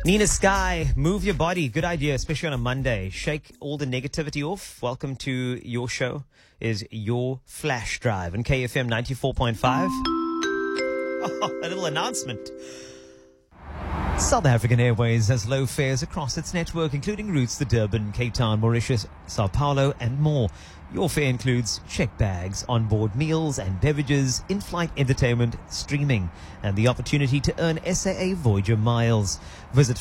Nina Sky, move your body. Good idea, especially on a Monday. Shake all the negativity off. Welcome to your show, is your flash drive on KFM 94.5. Oh, a little announcement. South African Airways has low fares across its network, including routes to Durban, Cape Town, Mauritius, Sao Paulo, and more. Your fare includes check bags, onboard meals and beverages, in-flight entertainment, streaming, and the opportunity to earn SAA Voyager miles. Visit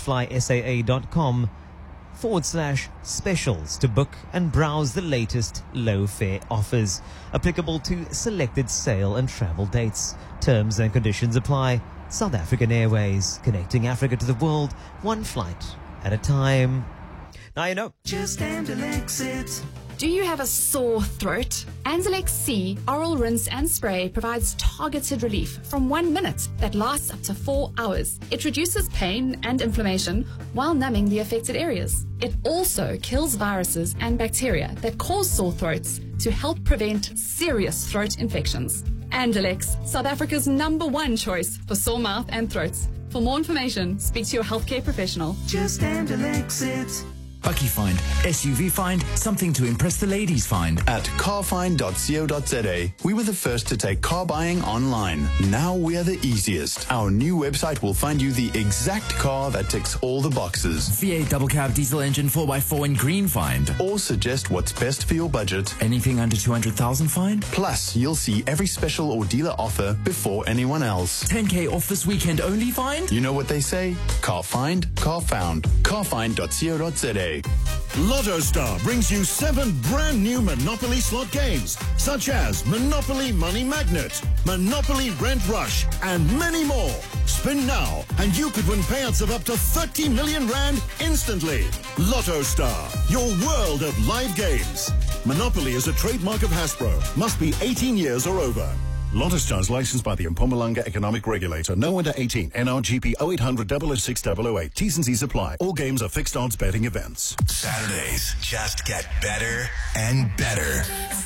flysaa.com/specials to book and browse the latest low fare offers. Applicable to selected sail and travel dates. Terms and conditions apply. South African Airways, connecting Africa to the world, one flight at a time. Now you know. Just Anzalex it. Do you have a sore throat? Anzalex C Oral Rinse and Spray provides targeted relief from 1 minute that lasts up to 4 hours. It reduces pain and inflammation while numbing the affected areas. It also kills viruses and bacteria that cause sore throats to help prevent serious throat infections. Anzalex, South Africa's #1 choice for sore mouth and throats. For more information, speak to your healthcare professional. Just Anzalex it. Bucky find, SUV find, something to impress the ladies find. At carfind.co.za, we were the first to take car buying online. Now we are the easiest. Our new website will find you the exact car that ticks all the boxes. V8 double cab diesel engine 4x4 in green find. Or suggest what's best for your budget. Anything under 200,000 find. Plus, you'll see every special or dealer offer before anyone else. 10k off this weekend only find. You know what they say? Car find, car found. Carfind.co.za. Lotto Star brings you 7 brand new Monopoly slot games, such as Monopoly Money Magnet, Monopoly Rent Rush, and many more. Spin now, and you could win payouts of up to 30 million rand instantly. Lotto Star, your world of live games. Monopoly is a trademark of Hasbro. Must be 18 years or over. Lotto Star is licensed by the Mpumalanga Economic Regulator. No under 18. NRGP 0800 006 008. T's and C's apply. All games are fixed odds betting events. Saturdays just get better and better.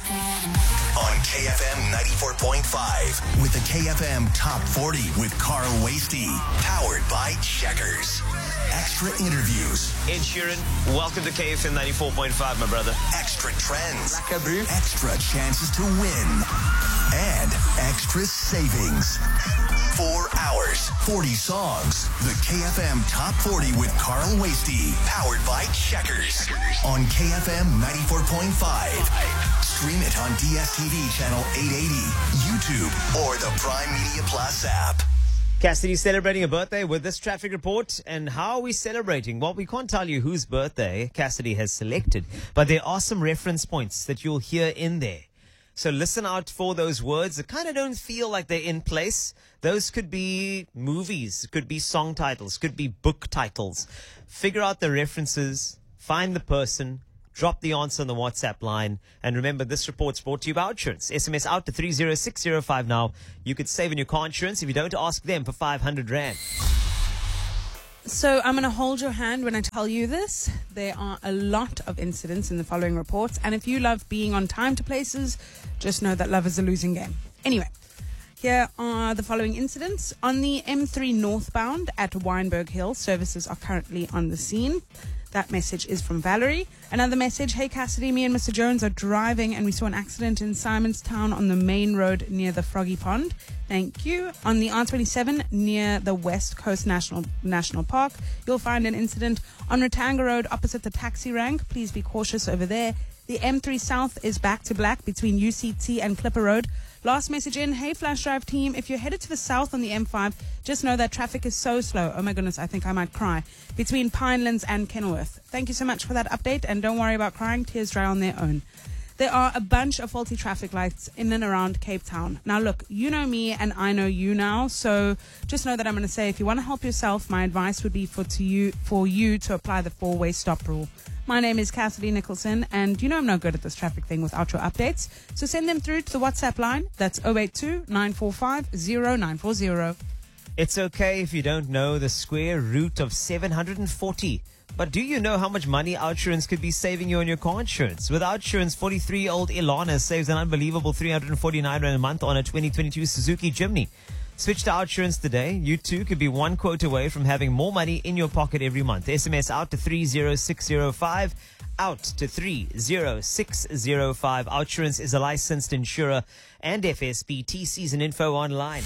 On KFM 94.5 with the KFM Top 40 with Carl Wasty. Powered by Checkers. Extra interviews. Ed Sheeran, welcome to KFM 94.5, my brother. Extra trends. Extra chances to win. And extra savings. 4 hours, 40 songs. The KFM Top 40 with Carl Wasty. Powered by Checkers. On KFM 94.5. Stream it on DSTV channel 880, YouTube, or the Prime Media Plus app. Cassidy's celebrating a birthday with this traffic report. And how are we celebrating? Well, we can't tell you whose birthday Cassidy has selected, but there are some reference points that you'll hear in there. So listen out for those words that kind of don't feel like they're in place. Those could be movies, could be song titles, could be book titles. Figure out the references, find the person, drop the answer on the WhatsApp line. And remember, this report's brought to you by Outsurance. SMS out to 30605 now. You could save on your car insurance if you don't ask them for 500 Rand. So I'm going to hold your hand when I tell you this. There are a lot of incidents in the following reports. And if you love being on time to places, just know that love is a losing game. Anyway, here are the following incidents. On the M3 northbound at Wynberg Hill, services are currently on the scene. That message is from Valerie. Another message, hey Cassidy, me and Mr. Jones are driving and we saw an accident in Simonstown on the main road near the Froggy Pond. Thank you. On the R27 near the West Coast National Park, you'll find an incident on Ratanga Road opposite the taxi rank. Please be cautious over there. The M3 South is back to black between UCT and Clipper Road. Last message in, hey Flash Drive team, if you're headed to the south on the M5, just know that traffic is so slow. Oh my goodness, I think I might cry. Between Pinelands and Kenilworth. Thank you so much for that update, and don't worry about crying, tears dry on their own. There are a bunch of faulty traffic lights in and around Cape Town. Now look, you know me and I know you now, so just know that I'm going to say if you want to help yourself, my advice would be for you to apply the 4-way stop rule. My name is Cassidy Nicholson, and you know I'm no good at this traffic thing without your updates, so send them through to the WhatsApp line. That's 082-945-0940. It's okay if you don't know the square root of 740. But do you know how much money Outsurance could be saving you on your car insurance? With Outsurance, 43-year-old Ilana saves an unbelievable 349 Rand a month on a 2022 Suzuki Jimny. Switch to OutSurance today. You too could be one quote away from having more money in your pocket every month. SMS out to 30605. Out to 30605. OutSurance is a licensed insurer and FSP. Season info online.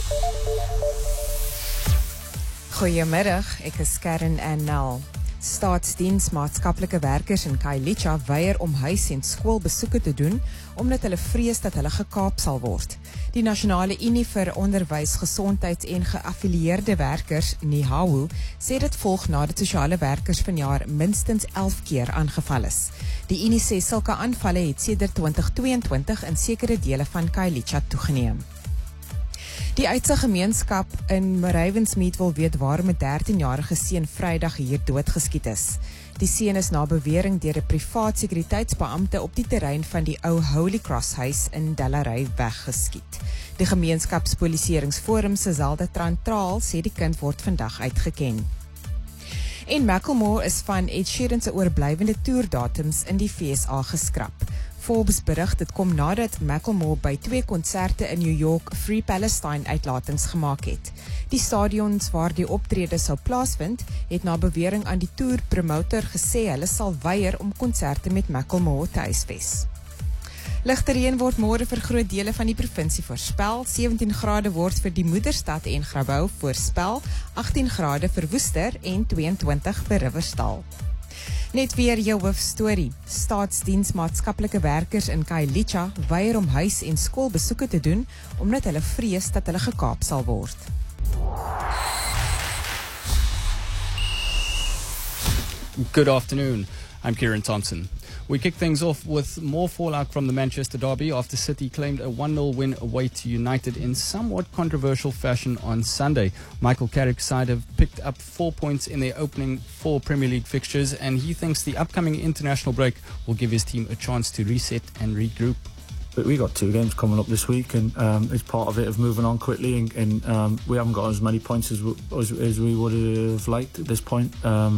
Goeiemiddag, ek is Karen en Nel. Staatsdiens maatskaplike werkers in Khayelitsha weier om huis- en skoolbesoeke te doen omdat hulle vrees dat hulle gekaap sal word. Die Nasionale Unie vir Onderwys, Gesondheids- en Geaffilieerde Werkers, NIHAWU, sê dit volg nadat sosiale werkers vanjaar minstens 11 keer aangeval is. Die Unie sê sulke aanvalle het sedert 2022 in sekere dele van Khayelitsha toegeneem. Die Uitse gemeenskap in Ravensmead wil weet waarom 'n 13-jarige seun Vrydag hier doodgeskiet is. Die seun is na bewering deur 'n privaat sekuriteitsbeampte op die terrein van die ou Holy Cross huis in Delarey weggeskiet. Die gemeenskapspoliseringsforum se Zelda Trantraal sê die kind word vandag uitgeken. En Macklemore is van Ed Sheeran se oorblywende toerdatums in die FSA geskrap. Forbes berig dit kom nadat Macklemore by 2 konserte in New York Free Palestine uitlatings gemaak het. Die stadions waar die optrede sou plaasvind, het na bewering aan die toerpromotor gesê hulle sal weier om konserte met Macklemore te huisves. Ligte reën word môre vir groot dele van die provinsie voorspel. 17 grade word vir die moederstad en Grabouw voorspel, 18 grade vir Woester en 22 vir Riverstal. Net weer jou hoofstorie. Staatsdiens maatskaplike werkers in Khayelitsha weier om huis- en skoolbesoeke te doen omdat hulle vrees dat hulle gekaap sal word. Good afternoon. I'm Kieran Thompson. We kick things off with more fallout from the Manchester derby after City claimed a 1-0 win away to United in somewhat controversial fashion on Sunday. Michael Carrick's side have picked up 4 points in their opening 4 Premier League fixtures, and he thinks the upcoming international break will give his team a chance to reset and regroup. But we got 2 games coming up this week, and it's part of it of moving on quickly, and we haven't got as many points as we would have liked at this point.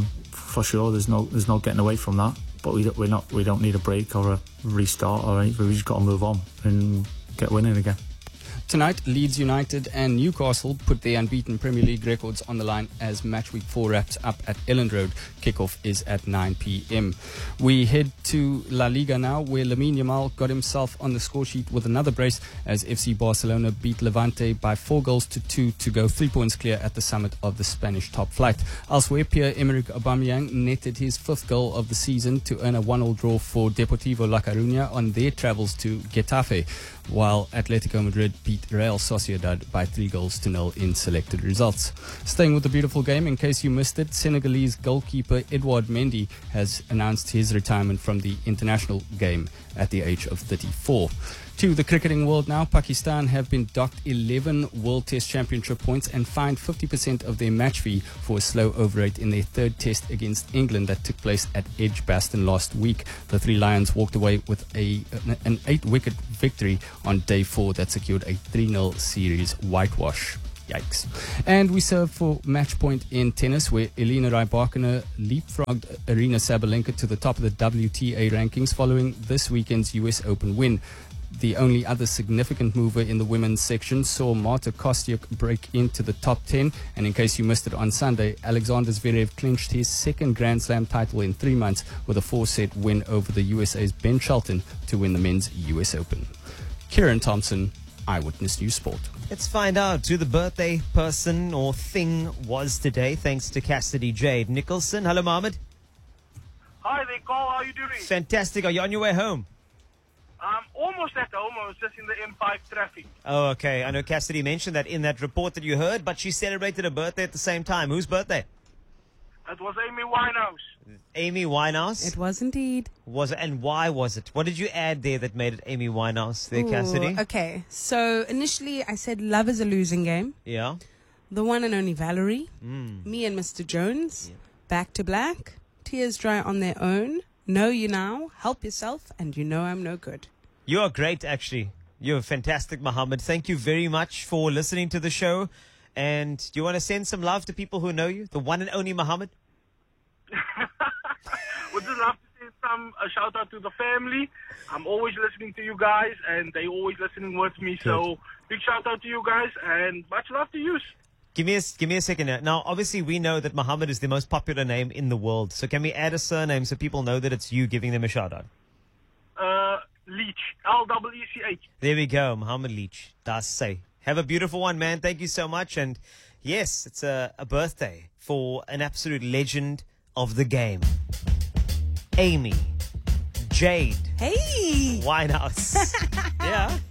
For sure, there's no getting away from that. But we don't need a break or a restart or anything. We just got to move on and get winning again. Tonight, Leeds United and Newcastle put their unbeaten Premier League records on the line as match week 4 wraps up at Elland Road. Kickoff is at 9 p.m. We head to La Liga now, where Lamine Yamal got himself on the score sheet with another brace as FC Barcelona beat Levante by 4-2 to go 3 points clear at the summit of the Spanish top flight. Elsewhere, Pierre-Emerick Aubameyang netted his 5th goal of the season to earn a 1-1 draw for Deportivo La Coruña on their travels to Getafe, while Atletico Madrid beat Real Sociedad by 3-0 in selected results. Staying with the beautiful game, in case you missed it, Senegalese goalkeeper Edouard Mendy has announced his retirement from the international game at the age of 34. To the cricketing world now, Pakistan have been docked 11 World Test Championship points and fined 50% of their match fee for a slow over rate in their 3rd test against England that took place at Edgbaston last week. The 3 Lions walked away with an 8-wicket victory on day 4 that secured a 3-0 series whitewash. Yikes. And we serve for match point in tennis, where Elena Rybakina leapfrogged Arina Sabalenka to the top of the WTA rankings following this weekend's US Open win. The only other significant mover in the women's section saw Marta Kostyuk break into the top 10. And in case you missed it on Sunday, Alexander Zverev clinched his 2nd Grand Slam title in 3 months with a 4-set win over the USA's Ben Shelton to win the men's US Open. Kieran Thompson, Eyewitness News Sport. Let's find out who the birthday person or thing was today, thanks to Cassidy Jade Nicholson. Hello, Mohammed. Hi there, Carl. How are you doing? Fantastic. Are you on your way home? Almost at home. I was just in the M5 traffic. Oh, okay. I know Cassidy mentioned that in that report that you heard, but she celebrated her birthday at the same time. Whose birthday? It was Amy Winehouse. Amy Winehouse? It was indeed. Was it? And why was it? What did you add there that made it Amy Winehouse there, Cassidy? Okay. So initially I said love is a losing game. Yeah. The one and only Valerie. Me and Mr. Jones. Back to Black. Tears Dry on Their Own. Know You Now. Help Yourself. And You Know I'm No Good. You are great, actually. You're fantastic, Mohammed. Thank you very much for listening to the show. And do you want to send some love to people who know you? The one and only Mohammed? Would you love to send a shout out to the family. I'm always listening to you guys, and they always listening with me. So big shout out to you guys, and much love to you. Give me a second here. Now, obviously, we know that Muhammad is the most popular name in the world. So can we add a surname so people know that it's you giving them a shout out? Leach. Leech. There we go. Muhammad Leach. Das say. Have a beautiful one, man. Thank you so much. And yes, it's a birthday for an absolute legend of the game. Amy. Jade. Hey. Winehouse. Yeah.